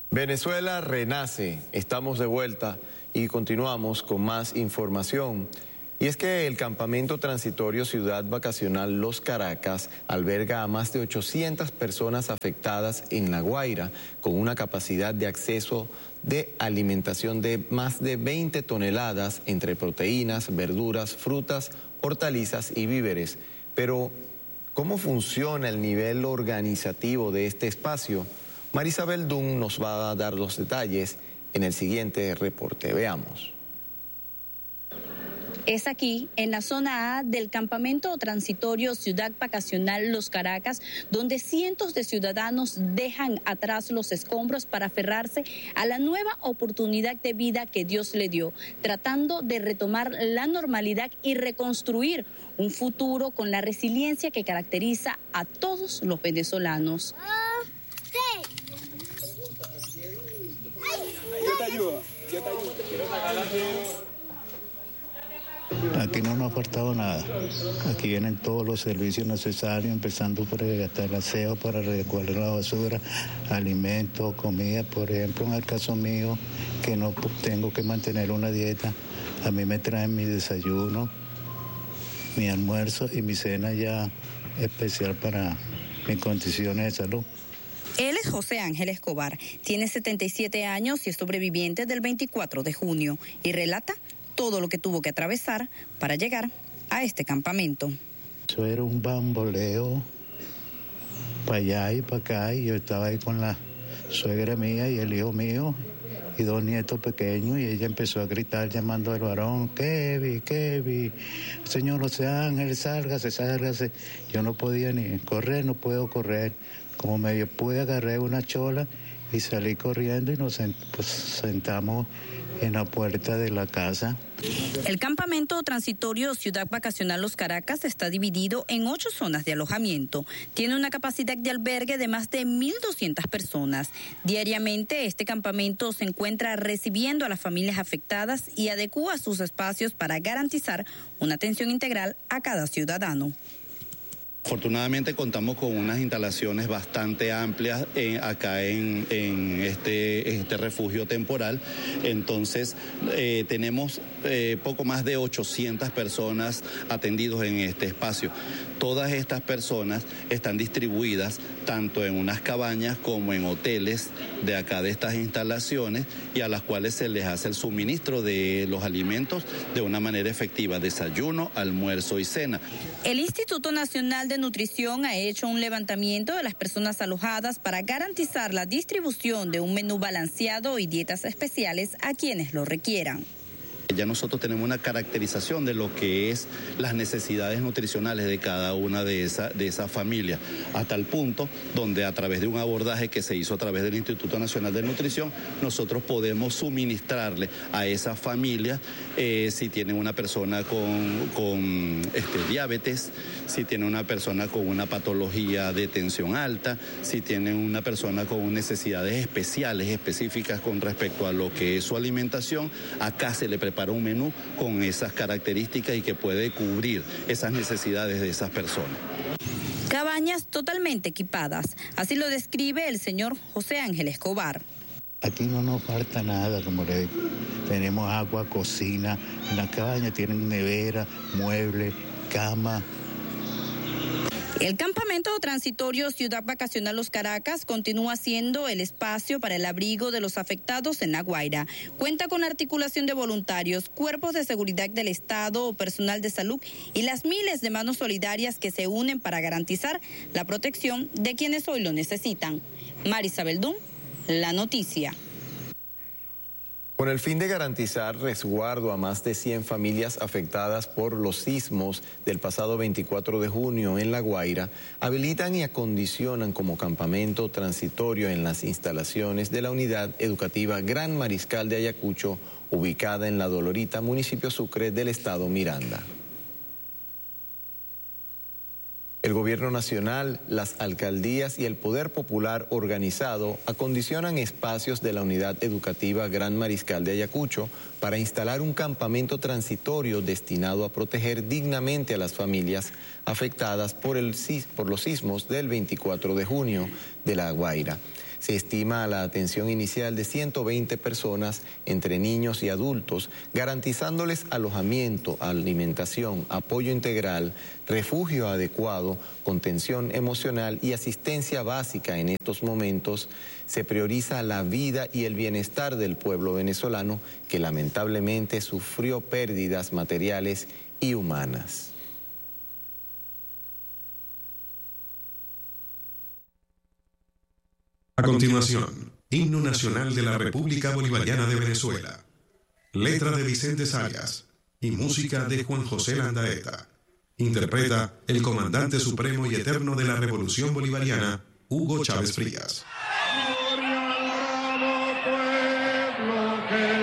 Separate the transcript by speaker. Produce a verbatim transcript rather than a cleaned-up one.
Speaker 1: Venezuela renace, estamos de vuelta y continuamos con más información. Y es que el campamento transitorio Ciudad Vacacional Los Caracas alberga a más de ochocientas personas afectadas en La Guaira, con una capacidad de acceso de alimentación de más de veinte toneladas entre proteínas, verduras, frutas, hortalizas y víveres. Pero, ¿cómo funciona el nivel organizativo de este espacio? Marisabel Dunn nos va a dar los detalles en el siguiente reporte. Veamos.
Speaker 2: Es aquí, en la zona A del campamento transitorio Ciudad Vacacional Los Caracas, donde cientos de ciudadanos dejan atrás los escombros para aferrarse a la nueva oportunidad de vida que Dios le dio, tratando de retomar la normalidad y reconstruir un futuro con la resiliencia que caracteriza a todos los venezolanos.
Speaker 3: Yo te ayudo, yo te ayudo.
Speaker 4: Aquí no nos ha faltado nada. Aquí vienen todos los servicios necesarios, empezando por hasta el aseo para recoger la basura, alimentos, comida. Por ejemplo, en el caso mío, que no tengo que mantener una dieta, a mí me traen mi desayuno, mi almuerzo y mi cena ya especial para mis condiciones de salud.
Speaker 2: Él es José Ángel Escobar, tiene setenta y siete años y es sobreviviente del veinticuatro de junio y relata todo lo que tuvo que atravesar para llegar a este campamento.
Speaker 4: Eso era un bamboleo para allá y para acá, y yo estaba ahí con la suegra mía y el hijo mío y dos nietos pequeños, y ella empezó a gritar llamando al varón: Kevin, Kevin, señor José Ángel, sálgase, sálgase. Yo no podía ni correr, no puedo correr. Como medio pude, agarré una chola y salí corriendo y nos pues, sentamos en la puerta de la casa.
Speaker 2: El campamento transitorio Ciudad Vacacional Los Caracas está dividido en ocho zonas de alojamiento. Tiene una capacidad de albergue de más de mil doscientas personas. Diariamente este campamento se encuentra recibiendo a las familias afectadas y adecúa sus espacios para garantizar una atención integral a cada ciudadano.
Speaker 5: Afortunadamente contamos con unas instalaciones bastante amplias en, acá en, en este, este refugio temporal. Entonces eh, tenemos eh, poco más de ochocientas personas atendidos en este espacio. Todas estas personas están distribuidas tanto en unas cabañas como en hoteles de acá de estas instalaciones, y a las cuales se les hace el suministro de los alimentos de una manera efectiva: desayuno, almuerzo y cena.
Speaker 2: El Instituto Nacional de Nutrición ha hecho un levantamiento de las personas alojadas para garantizar la distribución de un menú balanceado y dietas especiales a quienes lo requieran.
Speaker 5: Ya nosotros tenemos una caracterización de lo que es las necesidades nutricionales de cada una de esas de esas familias, hasta el punto donde, a través de un abordaje que se hizo a través del Instituto Nacional de Nutrición, nosotros podemos suministrarle a esas familias eh, si tienen una persona con, con este, diabetes, si tienen una persona con una patología de tensión alta, si tienen una persona con necesidades especiales, específicas con respecto a lo que es su alimentación. Acá se le prepara para un menú con esas características y que puede cubrir esas necesidades de esas personas.
Speaker 2: Cabañas totalmente equipadas, así lo describe el señor José Ángel Escobar.
Speaker 4: Aquí no nos falta nada, como le digo. Tenemos agua, cocina, en la cabaña tienen nevera, muebles, cama.
Speaker 2: El campamento transitorio Ciudad Vacacional Los Caracas continúa siendo el espacio para el abrigo de los afectados en La Guaira. Cuenta con articulación de voluntarios, cuerpos de seguridad del Estado o personal de salud y las miles de manos solidarias que se unen para garantizar la protección de quienes hoy lo necesitan. Marisabel Dunn, La Noticia.
Speaker 1: Con el fin de garantizar resguardo a más de cien familias afectadas por los sismos del pasado veinticuatro de junio en La Guaira, habilitan y acondicionan como campamento transitorio en las instalaciones de la Unidad Educativa Gran Mariscal de Ayacucho, ubicada en La Dolorita, municipio Sucre del estado Miranda. El gobierno nacional, las alcaldías y el poder popular organizado acondicionan espacios de la Unidad Educativa Gran Mariscal de Ayacucho para instalar un campamento transitorio destinado a proteger dignamente a las familias afectadas por, el, por los sismos del veinticuatro de junio de La Guaira. se estima la atención inicial de ciento veinte personas entre niños y adultos, garantizándoles alojamiento, alimentación, apoyo integral, refugio adecuado, contención emocional y asistencia básica. En estos momentos se prioriza la vida y el bienestar del pueblo venezolano, que lamentablemente sufrió pérdidas materiales y humanas.
Speaker 6: A continuación, Himno Nacional de la República Bolivariana de Venezuela. Letra de Vicente Sayas y música de Juan José Landaeta. Interpreta el Comandante Supremo y Eterno de la Revolución Bolivariana, Hugo Chávez Frías.
Speaker 7: Gloria al bravo pueblo que